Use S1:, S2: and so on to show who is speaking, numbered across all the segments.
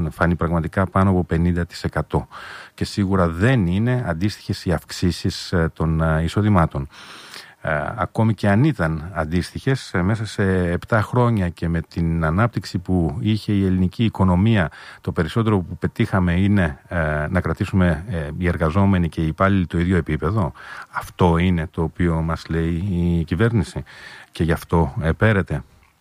S1: φανεί πραγματικά πάνω από 50%. Και σίγουρα δεν είναι αντίστοιχες οι αυξήσεις των εισοδημάτων. Ακόμη και αν ήταν αντίστοιχες, μέσα σε 7 χρόνια και με την ανάπτυξη που είχε η ελληνική οικονομία, το περισσότερο που πετύχαμε είναι να κρατήσουμε οι εργαζόμενοι και οι υπάλληλοι το ίδιο επίπεδο. Αυτό είναι το οποίο μας λέει η κυβέρνηση και γι' αυτό επέρεται.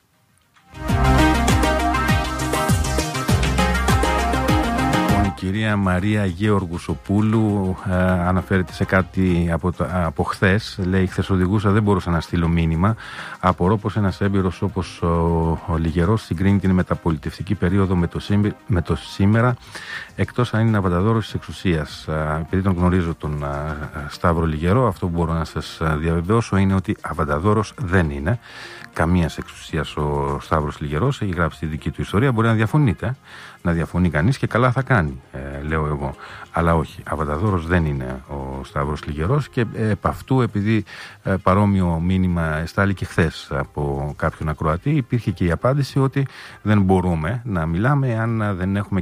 S1: Η κυρία Μαρία Γεωργουσοπούλου αναφέρεται σε κάτι από χθες. Λέει: χθες οδηγούσα, δεν μπορούσα να στείλω μήνυμα. Απορώ πως ένας έμπειρος όπως ο Λιγερός συγκρίνει την μεταπολιτευτική περίοδο με το σήμερα, εκτός αν είναι αβανταδόρος της εξουσίας. Επειδή τον γνωρίζω τον Σταύρο Λιγερό, αυτό που μπορώ να σας διαβεβαιώσω είναι ότι αβανταδόρος δεν είναι καμίας εξουσίας ο Σταύρος Λιγερός. Έχει γράψει τη δική του ιστορία. Μπορεί να διαφωνείτε, να διαφωνεί κανείς και καλά θα κάνει, λέω εγώ. Αλλά όχι, αβανταδόρος δεν είναι ο Σταύρος Λιγερός και επ' αυτού, επειδή παρόμοιο μήνυμα εστάλει και χθες από κάποιον ακροατή, υπήρχε και η απάντηση ότι δεν μπορούμε να μιλάμε αν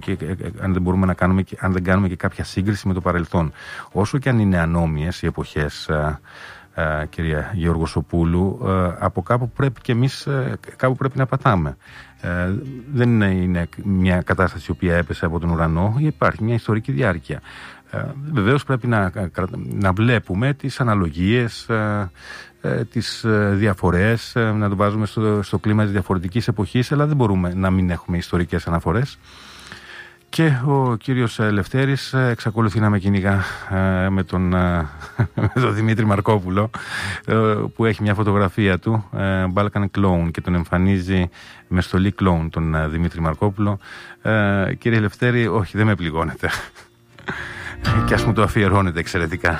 S1: δεν κάνουμε και κάποια σύγκριση με το παρελθόν. Όσο και αν είναι ανώμοιες οι εποχές, κυρία Γεωργοσοπούλου, από κάπου πρέπει και εμείς κάπου πρέπει να πατάμε. Δεν είναι μια κατάσταση η οποία έπεσε από τον ουρανό, υπάρχει μια ιστορική διάρκεια. Βεβαίως πρέπει να βλέπουμε τις αναλογίες, τις διαφορές, να το βάζουμε στο κλίμα της διαφορετικής εποχής, αλλά δεν μπορούμε να μην έχουμε ιστορικές αναφορές. Και ο κύριος Λευτέρης εξακολουθεί να με κυνηγά με τον Δημήτρη Μαρκόπουλο, που έχει μια φωτογραφία του, Balkan Clown, και τον εμφανίζει με στολή clown τον Δημήτρη Μαρκόπουλο. Κύριε Λευτέρη, όχι, δεν με πληγώνετε. Και ας μου το αφιερώνετε εξαιρετικά.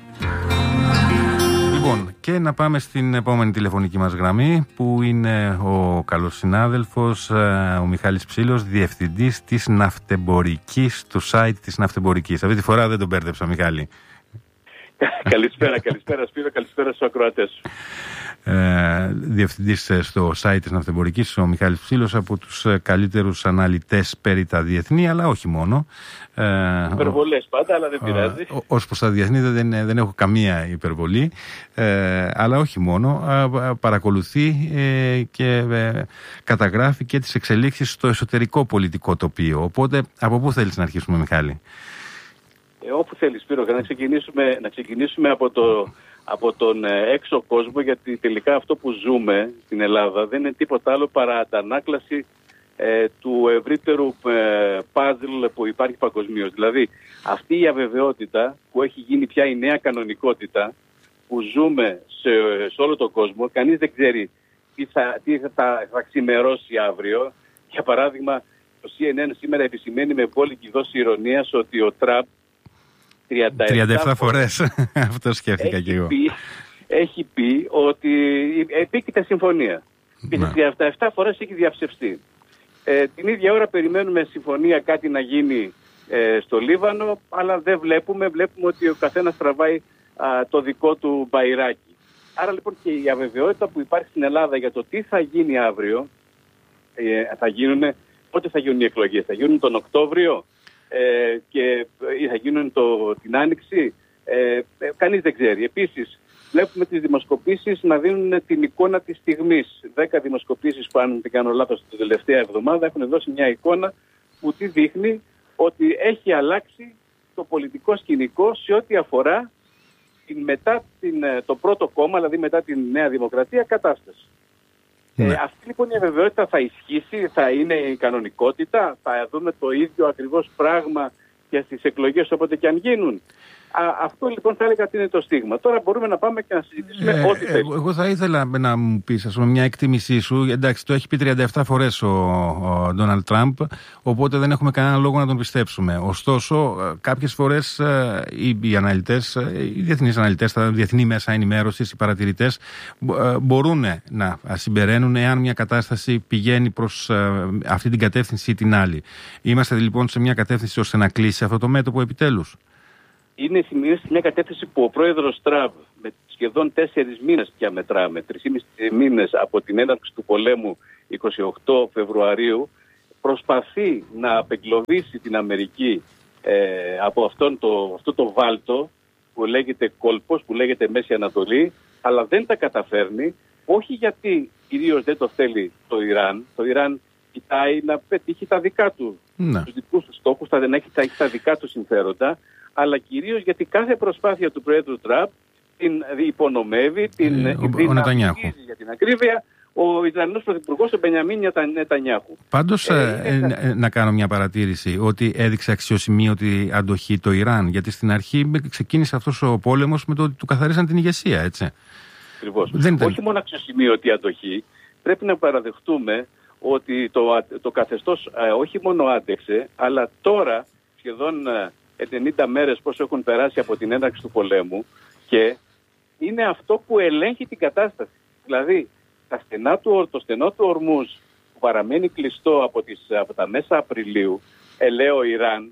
S1: Λοιπόν, και να πάμε στην επόμενη τηλεφωνική μας γραμμή, που είναι ο καλός συνάδελφος, ο Μιχάλης Ψήλος, διευθυντής της ναυτεμπορικής, του site της ναυτεμπορικής. Αυτή τη φορά δεν τον μπέρδεψα, Μιχάλη.
S2: Καλησπέρα Σπύρο, καλησπέρα στους ακροατές.
S1: Διευθυντής στο site της ναυτεμπορικής, ο Μιχάλης Ψήλος, από τους καλύτερους αναλυτές περί τα διεθνή, αλλά όχι μόνο.
S2: Υπερβολές πάντα, αλλά δεν πειράζει.
S1: Ως προς τα διεθνή δεν έχω καμία υπερβολή, αλλά όχι μόνο. Παρακολουθεί και καταγράφει και τις εξελίξεις στο εσωτερικό πολιτικό τοπίο. Οπότε, από πού θέλεις να αρχίσουμε, Μιχάλη?
S2: Όπου θέλεις, Σπύρο, να ξεκινήσουμε από τον έξω κόσμο, γιατί τελικά αυτό που ζούμε στην Ελλάδα δεν είναι τίποτα άλλο παρά αντανάκλαση του ευρύτερου παζλ που υπάρχει παγκοσμίως. Δηλαδή, αυτή η αβεβαιότητα που έχει γίνει πια η νέα κανονικότητα που ζούμε σε όλο τον κόσμο, κανείς δεν ξέρει τι θα ξημερώσει αύριο. Για παράδειγμα, το CNN σήμερα επισημαίνει με μπόλικη δόση ηρωνίας ότι ο Τραμπ
S1: 37 φορές, αυτό σκέφτηκα και εγώ.
S2: Έχει πει ότι επίκειται συμφωνία. Και 37 φορές έχει διαψευστεί. Την ίδια ώρα περιμένουμε συμφωνία κάτι να γίνει στο Λίβανο, αλλά δεν βλέπουμε ότι ο καθένας τραβάει το δικό του μπαϊράκι. Άρα λοιπόν και η αβεβαιότητα που υπάρχει στην Ελλάδα για το τι θα γίνει αύριο, πότε θα γίνουν οι εκλογές, θα γίνουν τον Οκτώβριο ή θα γίνουν την Άνοιξη, κανείς δεν ξέρει. Επίσης, βλέπουμε τις δημοσκοπήσεις να δίνουν την εικόνα της στιγμής. 10 δημοσκοπήσεις που, αν δεν κάνω λάθος, την τελευταία εβδομάδα έχουν δώσει μια εικόνα που τι δείχνει ότι έχει αλλάξει το πολιτικό σκηνικό σε ό,τι αφορά μετά το πρώτο κόμμα, δηλαδή μετά την Νέα Δημοκρατία, κατάσταση. Αυτή λοιπόν η αβεβαιότητα θα ισχύσει, θα είναι η κανονικότητα, θα δούμε το ίδιο ακριβώς πράγμα και στις εκλογές όποτε και αν γίνουν. Αυτό λοιπόν θα έλεγα ότι είναι το στίγμα. Τώρα μπορούμε να πάμε και να συζητήσουμε ό,τι θέλει.
S1: Εγώ θα ήθελα να μου πεις, ας πούμε, μια εκτίμησή σου. Εντάξει, το έχει πει 37 φορές ο Ντόναλντ Τραμπ, οπότε δεν έχουμε κανένα λόγο να τον πιστέψουμε. Ωστόσο, κάποιες φορές οι αναλυτές, οι διεθνείς αναλυτές, τα διεθνή μέσα ενημέρωσης, οι παρατηρητές μπορούν να συμπεραίνουν εάν μια κατάσταση πηγαίνει προς αυτή την κατεύθυνση ή την άλλη. Είμαστε λοιπόν σε μια κατεύθυνση ώστε να κλείσει αυτό το μέτωπο επιτέλους?
S2: Είναι σε μια κατεύθυνση που ο πρόεδρος Τραμπ, με σχεδόν 4 μήνες πια μετράμε, 3,5 μήνες από την έναρξη του πολέμου 28 Φεβρουαρίου, προσπαθεί να απεγκλωβίσει την Αμερική από αυτό το βάλτο που λέγεται κόλπος, που λέγεται Μέση Ανατολή, αλλά δεν τα καταφέρνει, όχι γιατί κυρίως δεν το θέλει το Ιράν. Το Ιράν κοιτάει να πετύχει τα δικά του, τους δικούς του στόχους, θα έχει τα δικά του συμφέροντα, αλλά κυρίως γιατί κάθε προσπάθεια του Πρόεδρου Τραμπ την υπονομεύει, την δυναμίζει για την ακρίβεια ο Ισραηλινός Πρωθυπουργός, ο Μπενιαμίν Νετανιάχου.
S1: Πάντως, να κάνω μια παρατήρηση, ότι έδειξε αξιοσημείωτη αντοχή το Ιράν, γιατί στην αρχή ξεκίνησε αυτός ο πόλεμος με το ότι του καθαρίσαν την ηγεσία, έτσι.
S2: Ακριβώς. Όχι μόνο αξιοσημείωτη αντοχή, πρέπει να παραδεχτούμε ότι το καθεστώς όχι μόνο άντεξε, αλλά τώρα σχεδόν 90 μέρες πόσο έχουν περάσει από την έναρξη του πολέμου, και είναι αυτό που ελέγχει την κατάσταση. Δηλαδή, το στενό του Ορμούζ που παραμένει κλειστό από τα μέσα Απριλίου, ελέω Ιράν,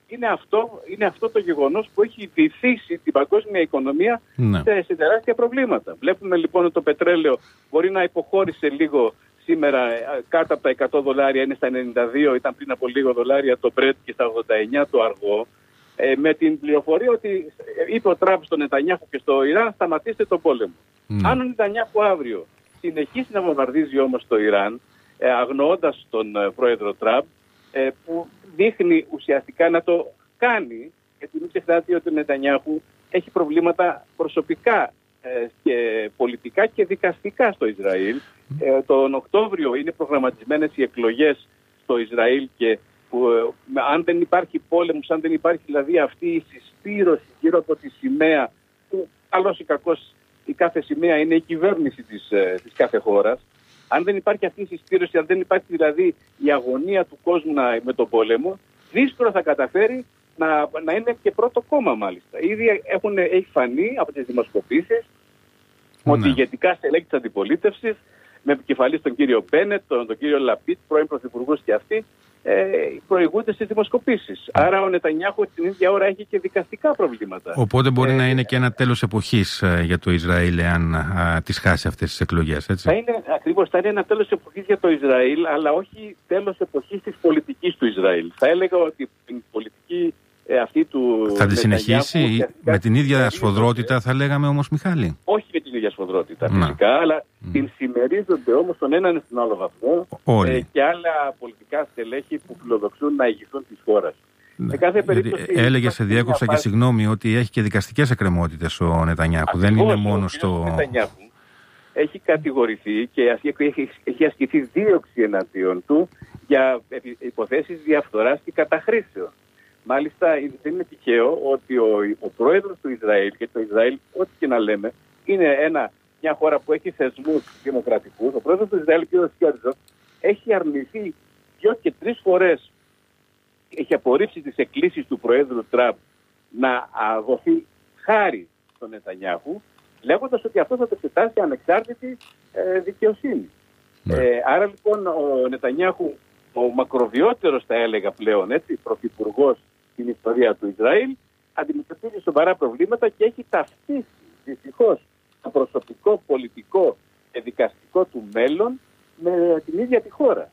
S2: είναι αυτό το γεγονός που έχει βυθίσει την παγκόσμια οικονομία σε τεράστια προβλήματα. Βλέπουμε λοιπόν ότι το πετρέλαιο μπορεί να υποχώρησε λίγο σήμερα, κάτω από τα $100, είναι στα 92, ήταν πριν από λίγο δολάρια το Brent και στα 89 το αργό, με την πληροφορία ότι είπε ο Τραμπ στον Νετανιάχου και στο Ιράν, σταματήστε τον πόλεμο. Αν ο Νετανιάχου αύριο συνεχίσει να βομβαρδίζει όμως το Ιράν, αγνοώντας τον πρόεδρο Τραμπ, που δείχνει ουσιαστικά να το κάνει, γιατί μην ξεχνάτε ότι ο Νετανιάχου έχει προβλήματα προσωπικά και πολιτικά και δικαστικά στο Ισραήλ. Τον Οκτώβριο είναι προγραμματισμένες οι εκλογές στο Ισραήλ, και αν δεν υπάρχει πόλεμος, αν δεν υπάρχει δηλαδή αυτή η συσπήρωση γύρω από τη σημαία, που καλώς ή κακώς η κάθε σημαία είναι η κυβέρνηση της κάθε χώρας, αν δεν υπάρχει αυτή η συσπήρωση, αν δεν υπάρχει δηλαδή η αγωνία του κόσμου με τον πόλεμο, δύσκολα θα καταφέρει να είναι και πρώτο κόμμα μάλιστα. Ήδη έχει φανεί από τις δημοσκοπήσεις ότι ηγετικά στελέχη της αντιπολίτευσης, με επικεφαλής τον κύριο Μπένετ, τον κύριο Λαπίτ, πρώην πρωθυπουργούς και αυτοί, προηγούνται στις δημοσκοπήσεις. Άρα ο Νετανιάχου την ίδια ώρα έχει και δικαστικά προβλήματα.
S1: Οπότε μπορεί να είναι και ένα τέλος εποχής για το Ισραήλ, εάν τις χάσει αυτές τις εκλογές, έτσι.
S2: Θα είναι ένα τέλος εποχής για το Ισραήλ, αλλά όχι τέλος εποχής της πολιτικής του Ισραήλ. Θα έλεγα ότι την πολιτική αυτή του...
S1: Θα τη συνεχίσει με την ίδια σφοδρότητα, θα λέγαμε όμως, Μιχάλη.
S2: Όχι με την ίδια σφοδρότητα φυσικά, αλλά την συμμερίζονται όμως τον έναν στον άλλο βαθμό και άλλα πολιτικά στελέχη που φιλοδοξούν να ηγηθούν της χώρας. Σε κάθε περίπτωση,
S1: έλεγε, σε διέκοψα και συγγνώμη, ότι έχει και δικαστικές εκκρεμότητες ο Νετανιάχου. Δεν είναι μόνο στο...
S2: Ο Νετανιάχου έχει κατηγορηθεί και έχει ασκηθεί δίωξη εναντίον του για υποθέσεις διαφθοράς και καταχρήσεων. Μάλιστα, δεν είναι τυχαίο ότι ο πρόεδρος του Ισραήλ, και το Ισραήλ, ό,τι και να λέμε, είναι μια χώρα που έχει θεσμούς δημοκρατικούς. Ο πρόεδρος του Ισραήλ, κ. Χέρτζοκ, έχει αρνηθεί 2 και 3 φορές, έχει απορρίψει τις εκκλήσεις του πρόεδρου Τραμπ να δοθεί χάρη στον Νετανιάχου, λέγοντας ότι αυτό θα το εξετάσει ανεξάρτητη δικαιοσύνη. Άρα λοιπόν ο Νετανιάχου, ο μακροβιότερος θα έλεγα πλέον, πρωθυπουργός στην ιστορία του Ισραήλ, αντιμετωπίζει σοβαρά προβλήματα και έχει ταυτίσει δυστυχώς το προσωπικό, πολιτικό και δικαστικό του μέλλον με την ίδια τη χώρα.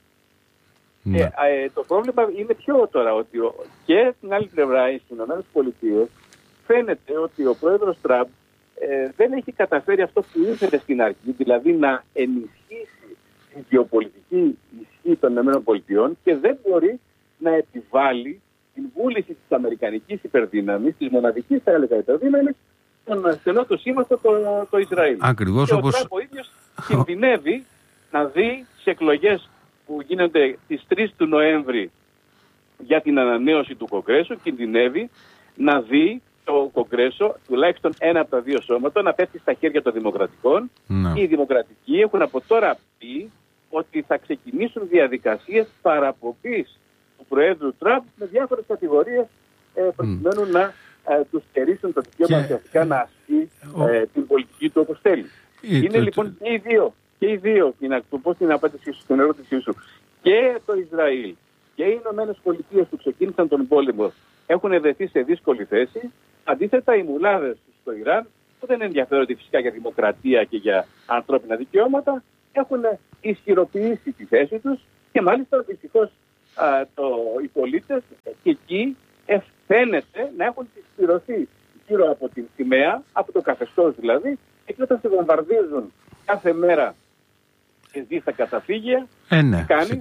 S2: Το πρόβλημα είναι πιο τώρα, ότι και στην άλλη πλευρά, στις ΗΠΑ, φαίνεται ότι ο πρόεδρος Τραμπ δεν έχει καταφέρει αυτό που ήθελε στην αρχή, δηλαδή να ενισχύσει την γεωπολιτική ισχύ των ΗΠΑ, και δεν μπορεί να επιβάλλει την βούληση της αμερικανικής υπερδύναμης, της μοναδικής θα έλεγα υπερδύναμης, στον στενό του σύμμαχο το Ισραήλ.
S1: Ακριβώς
S2: και
S1: όπως...
S2: ο Τραμπ ο ίδιος κινδυνεύει να δει τις εκλογές που γίνονται τις 3 του Νοέμβρη για την ανανέωση του Κογκρέσου, κινδυνεύει να δει το Κογκρέσο, τουλάχιστον ένα από τα 2 σώματα, να πέφτει στα χέρια των Δημοκρατικών. Οι Δημοκρατικοί έχουν από τώρα πει ότι θα ξεκινήσουν διαδικασίες παραπομπής του Προέδρου Τραμπ με διάφορες κατηγορίες, προκειμένου να τους στερήσουν το δικαίωμα ουσιαστικά να ασκεί την πολιτική του όπως θέλει. Είναι λοιπόν και οι δύο, να πω την απάντηση στην ερώτησή σου, και το Ισραήλ και οι Ηνωμένες Πολιτείες που ξεκίνησαν τον πόλεμο έχουν βρεθεί σε δύσκολη θέση. Αντίθετα, οι μουλάδες στο Ιράν, που δεν ενδιαφέρονται φυσικά για δημοκρατία και για ανθρώπινα δικαιώματα, έχουν ισχυροποιήσει τη θέση τους, και μάλιστα δυστυχώς οι πολίτες και εκεί φαίνεται να έχουν συσπηρωθεί γύρω από την σημαία, από το καθεστώς δηλαδή, και όταν σε βομβαρδίζουν κάθε μέρα και ζει στα καταφύγια,
S1: ναι,
S2: κάνει,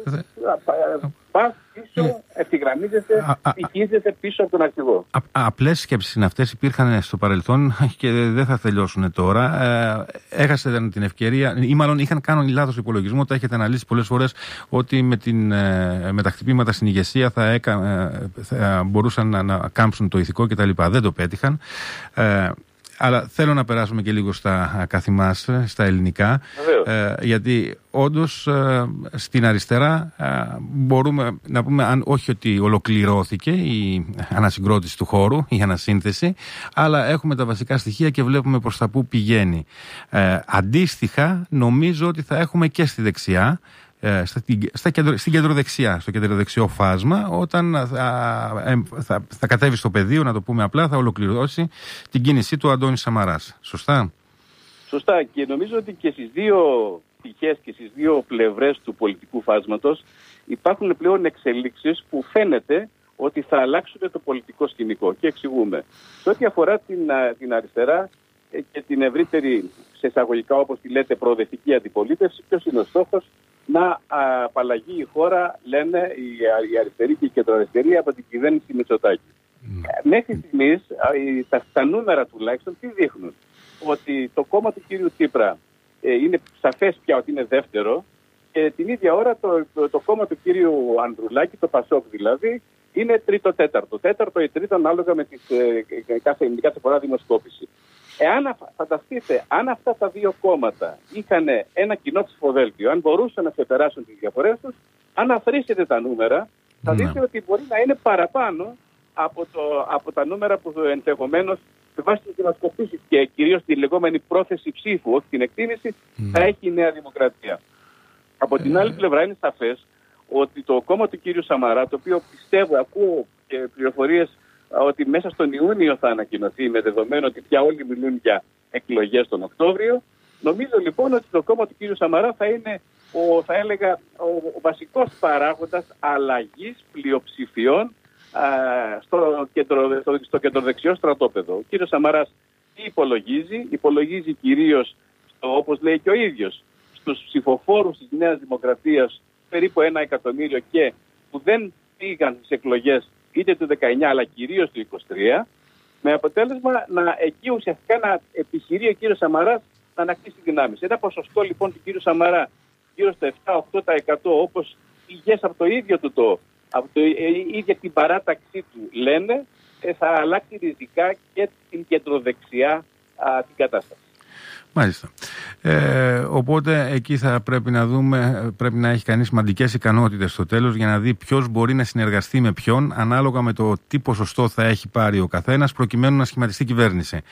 S2: πας πίσω, ευθυγραμμίζεσαι, πηγίζεσαι πίσω από τον αρχηγό.
S1: Απλές σκέψεις είναι αυτές, υπήρχαν στο παρελθόν και δεν θα τελειώσουν τώρα. Έχασαν την ευκαιρία, ή μάλλον είχαν κάνει λάθος υπολογισμό, τα έχετε αναλύσει πολλές φορές, ότι με τα χτυπήματα στην ηγεσία θα μπορούσαν να κάμψουν το ηθικό κτλ. Δεν το πέτυχαν. Αλλά θέλω να περάσουμε και λίγο στα καθημάς, στα ελληνικά, γιατί όντως στην αριστερά μπορούμε να πούμε, αν όχι ότι ολοκληρώθηκε η ανασυγκρότηση του χώρου, η ανασύνθεση, αλλά έχουμε τα βασικά στοιχεία και βλέπουμε προς τα που πηγαίνει. Αντίστοιχα, νομίζω ότι θα έχουμε και στη δεξιά, στην κεντροδεξιά, στο κεντροδεξιό φάσμα, όταν θα κατέβει στο πεδίο, να το πούμε απλά, θα ολοκληρώσει την κίνησή του ο Αντώνης Σαμαράς. Σωστά?
S2: Σωστά, και νομίζω ότι και στις δύο πτυχές και στις δύο πλευρές του πολιτικού φάσματος υπάρχουν πλέον εξελίξεις που φαίνεται ότι θα αλλάξουν το πολιτικό σκηνικό. Και εξηγούμε. Σε ό,τι αφορά την αριστερά και την ευρύτερη, σε εισαγωγικά όπως τη λέτε, προοδευτική αντιπολίτευση, ποιος είναι ο στόχος? Να απαλλαγεί η χώρα, λένε οι αριστεροί και οι κεντροαριστεροί, από την κυβέρνηση Μητσοτάκη. Μέχρι στιγμής τα νούμερα τουλάχιστον τι δείχνουν? Ότι το κόμμα του κύριου Τσίπρα είναι σαφές πια ότι είναι δεύτερο, και την ίδια ώρα το κόμμα του κύριου Ανδρουλάκη, το Πασόκ δηλαδή, είναι τρίτο-τέταρτο. Τέταρτο ή τρίτο ανάλογα με κάθε φορά δημοσκόπηση. Φανταστείτε, αν αυτά τα δύο κόμματα είχαν ένα κοινό ψηφοδέλτιο, αν μπορούσαν να ξεπεράσουν τις διαφορές τους, αν αφρίσετε τα νούμερα, θα δείτε ότι μπορεί να είναι παραπάνω από τα νούμερα που ενδεχομένως με βάση τις δημοσκοπήσεις και κυρίως τη λεγόμενη πρόθεση ψήφου, όχι την εκτίμηση, θα έχει η Νέα Δημοκρατία. Από την άλλη πλευρά είναι σαφές ότι το κόμμα του κύριου Σαμαρά, το οποίο πιστεύω, ακούω και πληροφορίες ότι μέσα στον Ιούνιο θα ανακοινωθεί, με δεδομένο ότι πια όλοι μιλούν για εκλογές τον Οκτώβριο, νομίζω λοιπόν ότι το κόμμα του κύριου Σαμαρά θα είναι ο βασικός παράγοντας αλλαγής πλειοψηφιών στο κεντροδεξιό στρατόπεδο. Ο κύριος Σαμαράς τι υπολογίζει κυρίως, όπως λέει και ο ίδιος, στους ψηφοφόρους της Νέας Δημοκρατίας, περίπου 1 εκατομμύριο και που δεν πήγαν στις εκλογές είτε του 19 αλλά κυρίως του 23, με αποτέλεσμα εκεί ουσιαστικά να επιχειρεί ο κύριος Σαμαράς να ανακτήσει δυνάμεις. Ένα ποσοστό λοιπόν του κύριου Σαμαρά γύρω στο 7-8% όπως πηγές από το ίδιο από ίδια την παράταξή του λένε, θα αλλάξει ριζικά και την κεντροδεξιά την κατάσταση.
S1: Μάλιστα. Οπότε εκεί θα πρέπει να δούμε, πρέπει να έχει κανείς σημαντικές ικανότητες στο τέλος για να δει ποιος μπορεί να συνεργαστεί με ποιον ανάλογα με το τι ποσοστό θα έχει πάρει ο καθένας προκειμένου να σχηματιστεί κυβέρνηση.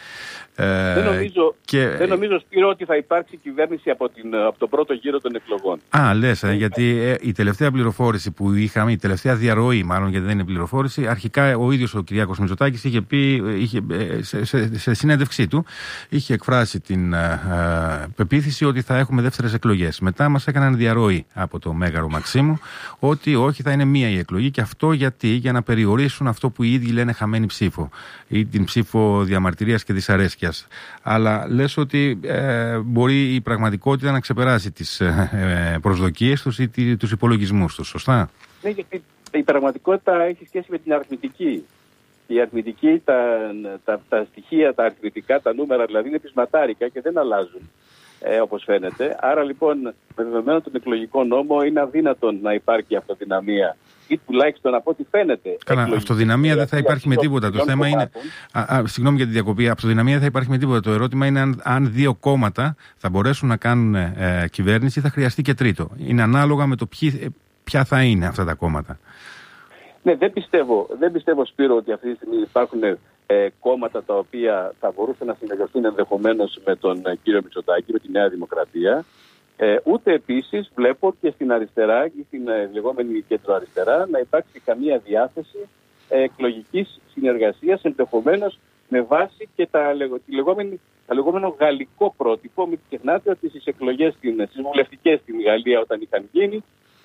S2: Δεν νομίζω, Σπύρο, ότι θα υπάρξει κυβέρνηση από το πρώτο γύρο των εκλογών.
S1: Λες, γιατί η τελευταία πληροφόρηση που είχαμε, η τελευταία διαρροή μάλλον, γιατί δεν είναι πληροφόρηση, αρχικά ο ίδιος ο Κυριάκος Μητσοτάκης είχε πει, σε συνέντευξή του, είχε εκφράσει την πεποίθηση ότι θα έχουμε δεύτερες εκλογές. Μετά μας έκαναν διαρροή από το Μέγαρο Μαξίμου ότι όχι, θα είναι μία η εκλογή, και αυτό για να περιορίσουν αυτό που οι ίδιοι λένε χαμένη ψήφο ή την ψήφο διαμαρτυρίας και δυσαρέσκειας. Αλλά λες ότι μπορεί η πραγματικότητα να ξεπεράσει τις προσδοκίες τους ή τους υπολογισμούς τους, σωστά?
S2: Ναι, γιατί η πραγματικότητα έχει σχέση με την αριθμητική. Η αριθμητική, τα στοιχεία, τα αριθμητικά, τα νούμερα δηλαδή είναι πεισματάρικα και δεν αλλάζουν όπως φαίνεται. Άρα λοιπόν με δεδομένο τον εκλογικό νόμο είναι αδύνατον να υπάρχει αυτοδυναμία ή τουλάχιστον από ό,τι φαίνεται.
S1: Καλά, αυτοδυναμία δεν θα υπάρχει με τίποτα. Το θέμα είναι. Συγγνώμη για τη διακοπή. Αυτοδυναμία δεν θα υπάρχει με τίποτα. Το ερώτημα είναι αν δύο κόμματα θα μπορέσουν να κάνουν κυβέρνηση ή θα χρειαστεί και τρίτο. Είναι ανάλογα με το ποια θα είναι αυτά τα κόμματα.
S2: Ναι, δεν πιστεύω, Σπύρο, ότι αυτή τη στιγμή υπάρχουν κόμματα τα οποία θα μπορούσαν να συνεργαστούν ενδεχομένως με τον κύριο Μητσοτάκη, με τη Νέα Δημοκρατία. Ούτε επίσης βλέπω και στην αριστερά και στην λεγόμενη κεντροαριστερά να υπάρξει καμία διάθεση εκλογικής συνεργασίας, ενδεχομένως με βάση και το λεγόμενο γαλλικό πρότυπο. Μην ξεχνάτε ότι στις εκλογές, στις βουλευτικές στην Γαλλία όταν είχαν γίνει,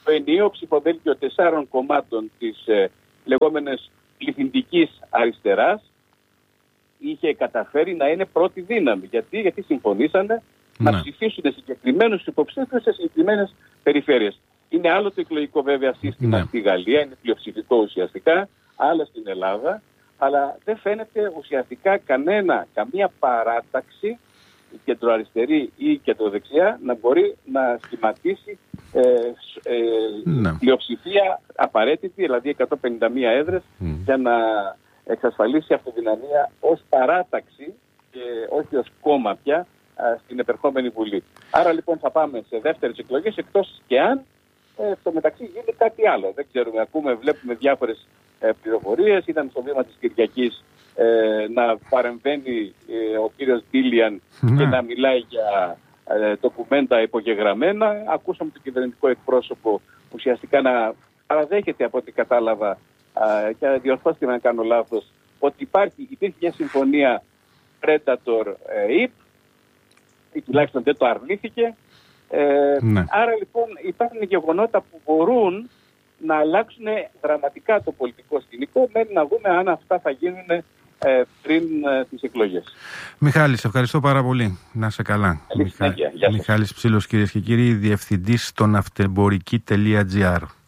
S2: το ενιαίο ψηφοδέλτιο 4 κομμάτων της λεγόμενης πληθυντικής αριστεράς είχε καταφέρει να είναι πρώτη δύναμη. Γιατί συμφωνήσανε να ψηφίσουν συγκεκριμένους υποψήφιους σε συγκεκριμένες περιφέρειες. Είναι άλλο το εκλογικό βέβαια σύστημα στη Γαλλία, είναι πλειοψηφικό ουσιαστικά, άλλο στην Ελλάδα, αλλά δεν φαίνεται ουσιαστικά καμία παράταξη, κεντροαριστερή ή κεντροδεξιά, να μπορεί να σχηματίσει πλειοψηφία απαραίτητη, δηλαδή 151 έδρες, για να εξασφαλίσει αυτοδυναμία ως παράταξη και όχι ως κόμμα πια στην επερχόμενη Βουλή. Άρα λοιπόν θα πάμε σε δεύτερες εκλογές, εκτός και αν στο μεταξύ γίνει κάτι άλλο. Δεν ξέρουμε, βλέπουμε διάφορες πληροφορίες. Ήταν στο βήμα της Κυριακής να παρεμβαίνει ο κύριος Ντίλιαν και να μιλάει για ντοκουμέντα υπογεγραμμένα. Ακούσαμε τον κυβερνητικό εκπρόσωπο ουσιαστικά να παραδέχεται, από ό,τι κατάλαβα, και διορθώστε με αν κάνω λάθος, ότι υπήρχε μια συμφωνία Predator-IP ή τουλάχιστον δεν το αρνήθηκε. Άρα λοιπόν υπάρχουν γεγονότα που μπορούν να αλλάξουν δραματικά το πολιτικό σκηνικό. Μένει να δούμε αν αυτά θα γίνουν πριν τις εκλογές.
S1: Μιχάλη, σε ευχαριστώ πάρα πολύ. Να είσαι καλά. Μιχάλης Ψήλος, κυρίες και κύριοι, διευθυντής στο ναυτεμπορική.gr.